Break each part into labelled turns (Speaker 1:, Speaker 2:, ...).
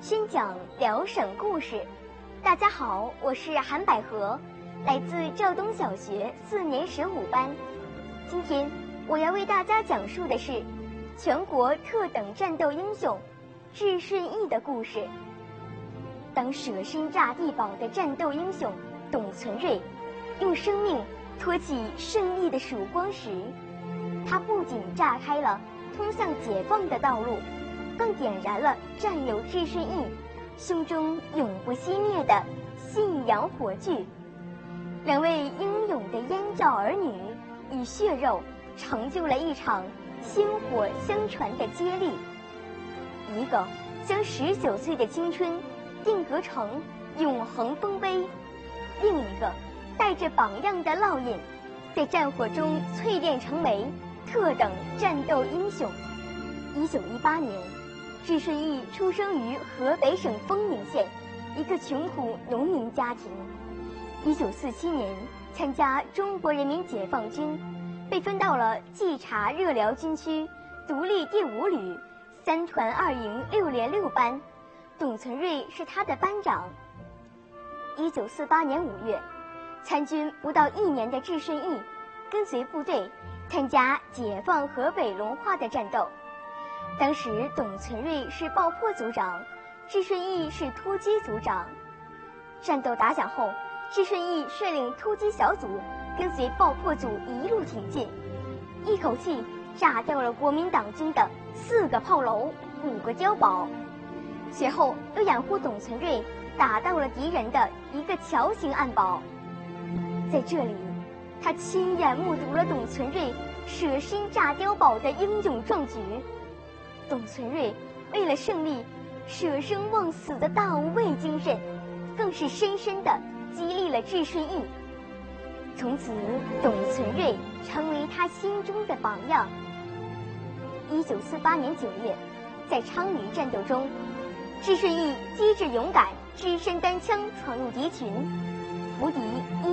Speaker 1: 宣讲辽省故事。大家好，我是韩百合，来自肇东小学4年15班。今天我要为大家讲述的是全国特等战斗英雄智顺义的故事。当舍身炸地堡的战斗英雄董存瑞用生命托起胜利的曙光时，他不仅炸开了通向解放的道路，更点燃了战友智顺义胸中永不熄灭的信仰火炬。两位英勇的燕赵儿女以血肉成就了一场薪火相传的接力，一个将19岁的青春定格成永恒丰碑，另一个带着榜样的烙印，在战火中淬炼成为特等战斗英雄。1918年，智顺义出生于河北省丰宁县一个穷苦农民家庭。1947年参加中国人民解放军，被分到了冀察热辽军区独立第5旅3团2营6连6班，董存瑞是他的班长。1948年5月，参军不到1年的智顺义跟随部队参加解放河北隆化的战斗。当时董存瑞是爆破组长，智顺义是突击组长。战斗打响后，智顺义率领突击小组跟随爆破组一路挺进，一口气炸掉了国民党军的4个炮楼、5个碉堡，随后又掩护董存瑞打到了敌人的一个桥形暗堡。在这里，他亲眼目睹了董存瑞舍身炸碉堡的英勇壮举。董存瑞为了胜利舍生忘死的大无畏精神，更是深深地激励了智顺义。从此，董存瑞成为他心中的榜样。1948年9月，在昌黎战斗中，智顺义机智勇敢，只身单枪闯入敌群，俘敌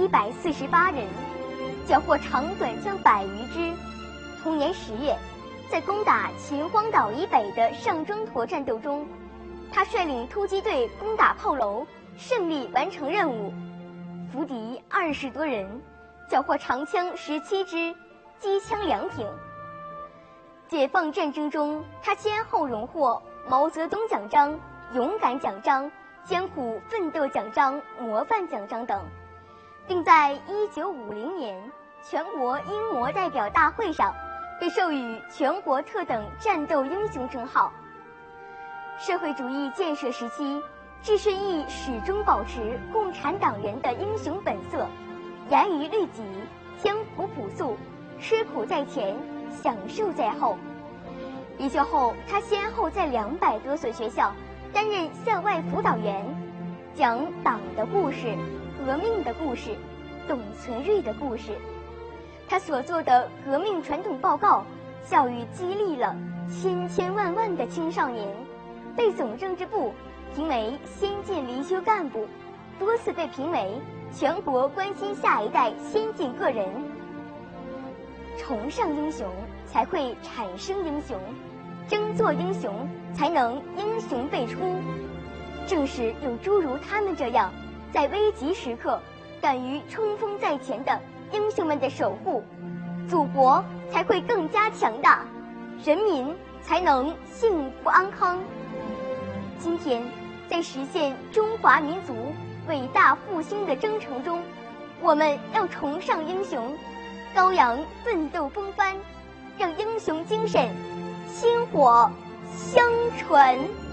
Speaker 1: 148人，缴获长短枪100余支。同年10月，在攻打秦皇岛以北的上庄坨战斗中，他率领突击队攻打炮楼，胜利完成任务，俘敌20多人，缴获长枪17支，机枪2挺。解放战争中，他先后荣获毛泽东奖章、勇敢奖章、艰苦奋斗奖章、模范奖章等，并在1950年全国英模代表大会上被授予全国特等战斗英雄称号。社会主义建设时期，智顺义始终保持共产党人的英雄本色，严于律己，艰苦朴素，吃苦在前，享受在后。离休后，他先后在200多所学校担任校外辅导员，讲党的故事、革命的故事、董存瑞的故事。他所做的革命传统报告，教育激励了千千万万的青少年，被总政治部评为先进离休干部，多次被评为全国关心下一代先进个人。崇尚英雄，才会产生英雄；争做英雄，才能英雄辈出。正是有诸如他们这样，在危急时刻敢于冲锋在前的英雄们的守护，祖国才会更加强大，人民才能幸福安康。今天，在实现中华民族伟大复兴的征程中，我们要崇尚英雄，高扬奋斗风帆，让英雄精神薪火相传。